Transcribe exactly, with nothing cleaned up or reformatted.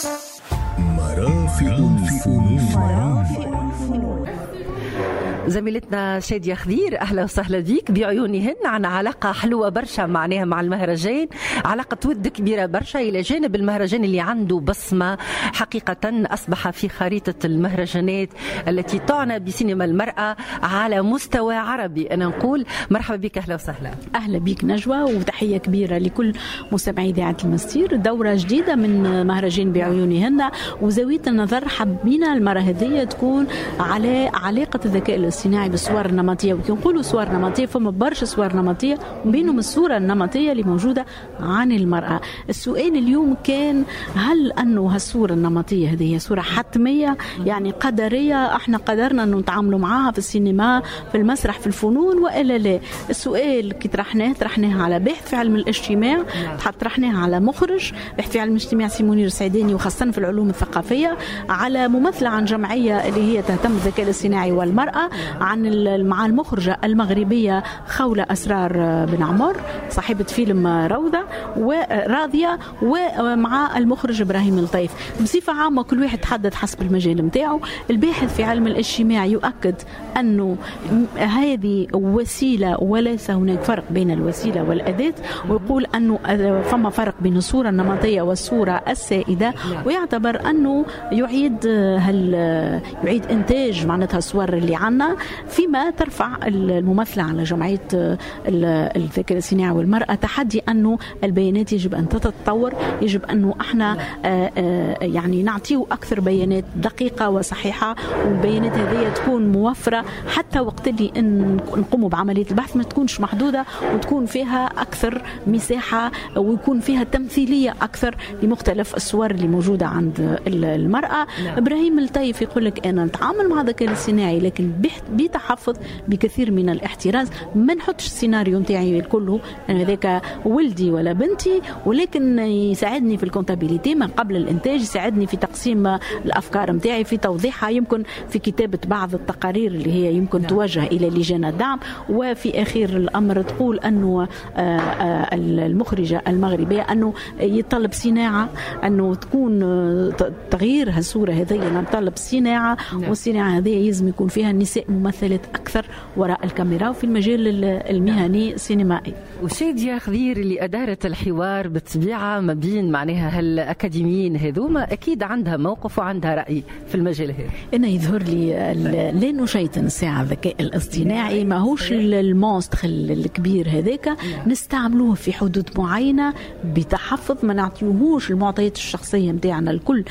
مرافق الفنون. زميلتنا شادية خضير، أهلا وسهلا بيك. بعيونهن عن علاقة حلوة برشا معناها مع المهرجان، علاقة ود كبيرة برشا، إلى جانب المهرجان اللي عنده بصمة حقيقة أصبح في خريطة المهرجانات التي تعنى بسينما المرأة على مستوى عربي. أنا نقول مرحبا بك، أهلا وسهلا. أهلا بك نجوى، وتحية كبيرة لكل مستمعي إذاعة المستير. دورة جديدة من مهرجان بعيونهن، وزاوية النظر حبينا المرة هذه تكون على علاقة الذكاء الاصطناعي بالصور النمطية. وكي نقولوا صور نمطية فما برشا صور نمطية، وبينهم الصورة النمطية اللي موجودة عن المرأة. السؤال اليوم كان هل أنه هالصورة النمطية هذه صورة حتمية يعني قدرية احنا قدرنا أنه نتعاملوا معها في السينما في المسرح في الفنون وإلا لا؟ السؤال كي طرحناه طرحناه على باحث في علم الاجتماع، طرحناه على مخرج باحث في علم الاجتماع سي منير السعيداني وخاصة في العلوم الثقافية، على ممثلة عن جمعية اللي هي تهتم بالذكاء الاصطناعي والمرأة، عن مع المخرجة المغربية خولة أسرار بن عمر صاحبة فيلم روضة وراضية، ومع المخرج إبراهيم الطيف. بصفة عامة كل واحد تحدث حسب المجال متاعه. الباحث في علم الاجتماع يؤكد أنه هذه وسيلة وليس هناك فرق بين الوسيلة والأداة، ويقول أنه فما فرق بين الصورة النمطية والصورة السائدة، ويعتبر أنه يعيد هل يعيد إنتاج معناتها الصور اللي عنا فيما ترفع الممثلة على جمعية الذكاء الاصطناعي والمرأة تحدي أنه البيانات يجب أن تتطور، يجب أنه احنا يعني نعطيه أكثر بيانات دقيقة وصحيحة، والبيانات هذه تكون موفرة حتى وقت اللي نقوموا بعملية البحث ما تكونش محدودة، وتكون فيها أكثر مساحة، ويكون فيها تمثيلية أكثر لمختلف الصور اللي موجودة عند المرأة. لا. إبراهيم الطيف يقول لك أنا نتعامل مع الذكاء الاصطناعي لكن بتحفظ بكثير من الاحتراز، ما نحطش السيناريو نتاعي كله أنا ذاك ولدي ولا بنتي، ولكن يساعدني في الكونتابيليتي من قبل الإنتاج، يساعدني في تقسيم الأفكار نتاعي، في توضيحها، يمكن في كتابة بعض التقارير اللي هي يمكن توجه إلى لجان الدعم. وفي آخر الأمر تقول أنه المخرجة المغربية أنه يطلب صناعة، أنه تكون تغيير هالصورة هذه نطلب صناعة، والصناعة هذه لازم يكون فيها النساء ممثلات أكثر وراء الكاميرا وفي المجال المهني السينمائي. وشادية خضير اللي أدارت الحوار بالطبيعة ما بين معناها هالأكاديميين هذوما أكيد عندها موقف وعندها رأي في المجال هذا. أنا يظهر لي لأنه شيطان الساعة الذكاء الاصطناعي ما هوش المونستر الكبير هذاك، نستعملوه في حدود معينة بتحفظ، ما نعطيوهوش المعطيات الشخصية متاعنا الكل